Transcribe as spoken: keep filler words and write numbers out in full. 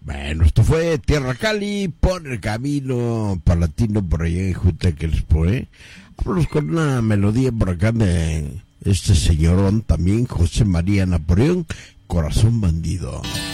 Bueno, esto fue Tierra Cali por el camino palatino por allá en Jutecalpo, ¿eh? Vámonos con una melodía por acá de este señorón también, José María Napoleón, Corazón Bandido.